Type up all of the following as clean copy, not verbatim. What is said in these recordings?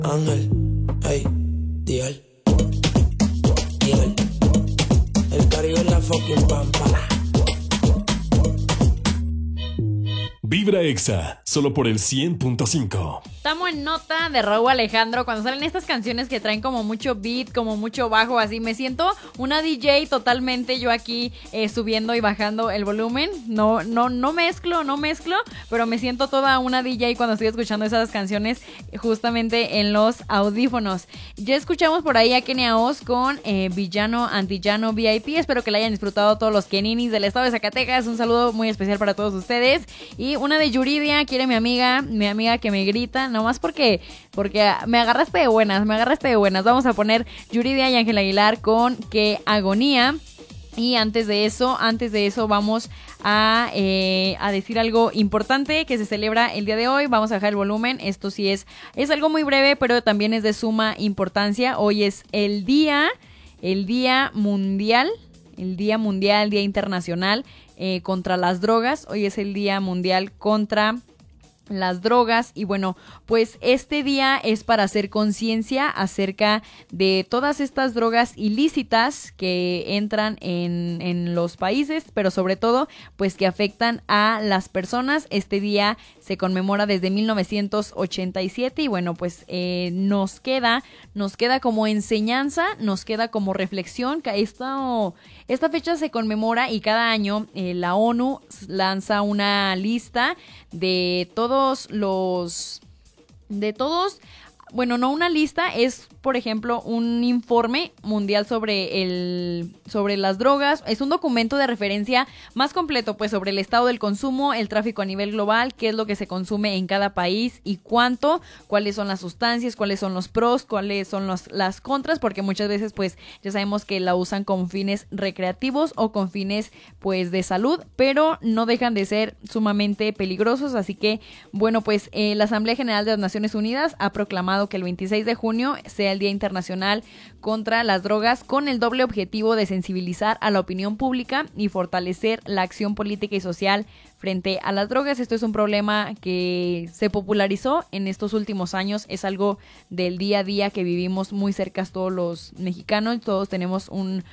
Ángel, ey, Dial, Dial. El Caribe es la fucking pampa. Vibra Exa, solo por el 100.5. Estamos en nota de Raúl Alejandro. Cuando salen estas canciones que traen como mucho beat, como mucho bajo, así me siento una DJ totalmente. Yo aquí subiendo y bajando el volumen. No mezclo, pero me siento toda una DJ cuando estoy escuchando esas canciones justamente en los audífonos. Ya escuchamos por ahí a Kenia Oz con Villano Antillano VIP. Espero que la hayan disfrutado todos los keninis del estado de Zacatecas. Un saludo muy especial para todos ustedes. Y una de Yuridia, quiere mi amiga que me grita. Nomás porque me agarraste de buenas. Vamos a poner Yuridia y Ángel Aguilar con Qué Agonía. Y antes de eso vamos a decir algo importante que se celebra el día de hoy. Vamos a bajar el volumen. Esto sí es algo muy breve, pero también es de suma importancia. Hoy es el Día Mundial, Día Internacional contra las drogas. Hoy es el Día Mundial contra las drogas y bueno, pues este día es para hacer conciencia acerca de todas estas drogas ilícitas que entran en los países, pero sobre todo pues que afectan a las personas. Este día se conmemora desde 1987 y bueno, pues nos queda como enseñanza, nos queda como reflexión que esta fecha se conmemora y cada año la ONU lanza una lista de bueno, no una lista, es por ejemplo un informe mundial sobre las drogas. Es un documento de referencia más completo pues sobre el estado del consumo, el tráfico a nivel global, qué es lo que se consume en cada país y cuánto, cuáles son las sustancias, cuáles son los pros, cuáles son las contras, porque muchas veces pues ya sabemos que la usan con fines recreativos o con fines pues de salud, pero no dejan de ser sumamente peligrosos. Así que bueno, pues la Asamblea General de las Naciones Unidas ha proclamado que el 26 de junio sea el Día Internacional contra las Drogas, con el doble objetivo de sensibilizar a la opinión pública y fortalecer la acción política y social frente a las drogas. Esto es un problema que se popularizó en estos últimos años, es algo del día a día que vivimos muy cerca todos los mexicanos. Todos tenemos un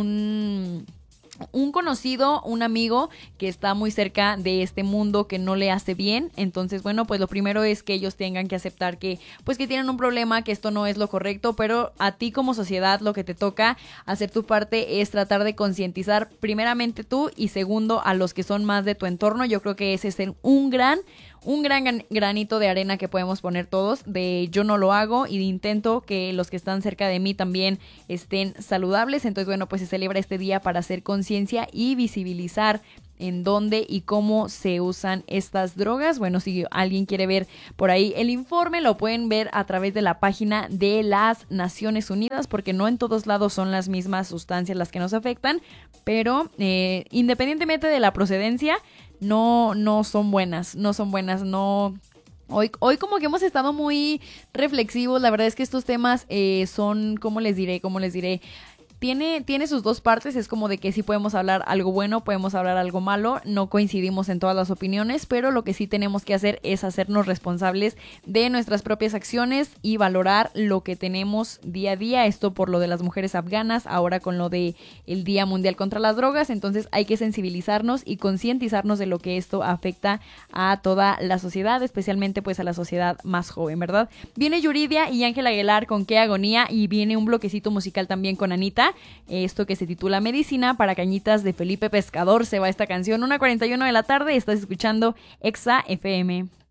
conocido, un amigo que está muy cerca de este mundo que no le hace bien. Entonces, bueno, pues lo primero es que ellos tengan que aceptar que tienen un problema, que esto no es lo correcto, pero a ti como sociedad lo que te toca hacer tu parte es tratar de concientizar primeramente tú y segundo a los que son más de tu entorno. Yo creo que ese es un gran granito de arena que podemos poner todos, de yo no lo hago y intento que los que están cerca de mí también estén saludables. Entonces, bueno, pues se celebra este día para hacer conciencia y visibilizar en dónde y cómo se usan estas drogas. Bueno, si alguien quiere ver por ahí el informe, lo pueden ver a través de la página de las Naciones Unidas, porque no en todos lados son las mismas sustancias las que nos afectan, pero independientemente de la procedencia, no son buenas. Hoy como que hemos estado muy reflexivos. La verdad es que estos temas son, ¿cómo les diré? Tiene sus dos partes, es como de que sí podemos hablar algo bueno, podemos hablar algo malo, no coincidimos en todas las opiniones, pero lo que sí tenemos que hacer es hacernos responsables de nuestras propias acciones y valorar lo que tenemos día a día. Esto por lo de las mujeres afganas, ahora con lo de el Día Mundial contra las Drogas. Entonces hay que sensibilizarnos y concientizarnos de lo que esto afecta a toda la sociedad, especialmente pues a la sociedad más joven, ¿verdad? Viene Yuridia y Ángel Aguilar con Qué Agonía y viene un bloquecito musical también con Anita. Esto que se titula Medicina para Cañitas de Felipe Pescador. Se va esta canción 1:41 de la tarde. Estás escuchando Exa FM.